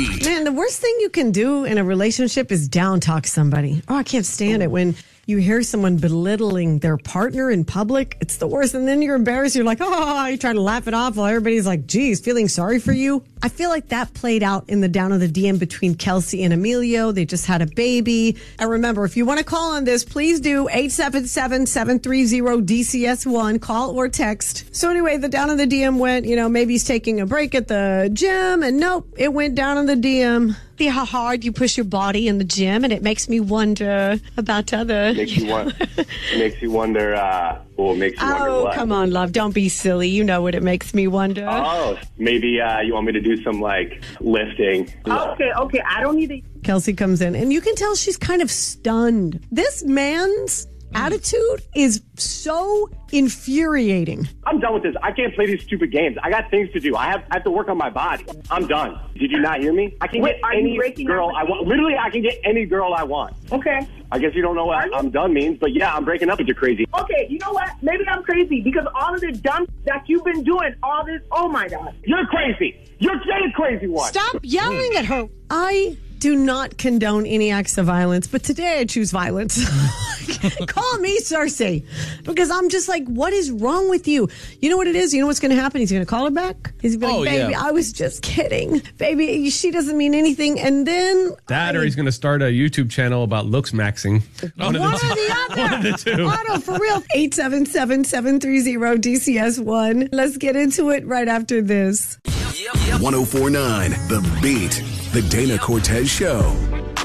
Beat. Man, the worst thing you can do in a relationship is down talk somebody. Oh, I can't stand it when you hear someone belittling their partner in public. It's the worst. And then you're embarrassed. You're like, oh, you try to laugh it off while everybody's like, geez, feeling sorry for you. I feel like that played out in the Down on the DM between Kelsey and Emilio. They just had a baby. And remember, if you want to call on this, please do 877-730-DCS1. Call or text. So anyway, the Down on the DM went, maybe he's taking a break at the gym. And nope, it went down on the DM. See how hard you push your body in the gym, and it makes me wonder about other. Makes you wonder what? Come on, love. Don't be silly. You know what it makes me wonder. Oh, maybe you want me to do some, lifting. Okay. I don't need to. Kelsey comes in, and you can tell she's kind of stunned. This man's attitude is so infuriating. I'm done with this. I can't play these stupid games. I got things to do. I have to work on my body. I'm done. Did you not hear me? I can get any girl I want. Literally, I can get any girl I want. Okay. I guess you don't know what I'm done means, but yeah, I'm breaking up with you crazy. Okay, you know what? Maybe I'm crazy because all of the dumb that you've been doing, all this, oh my God. You're crazy. You're a crazy one. Stop yelling at her. I do not condone any acts of violence, but today I choose violence. Call me Cersei, because I'm just like, what is wrong with you? You know what it is? You know what's going to happen? He's going to call her back. He's going to be like, baby, I was just kidding. Baby, she doesn't mean anything. And then... or he's going to start a YouTube channel about looks maxing. One or the other. One of the two. Otto, for real. 877-730-DCS1. Let's get into it right after this. 1049 The Beat. The Dana Cortez Show.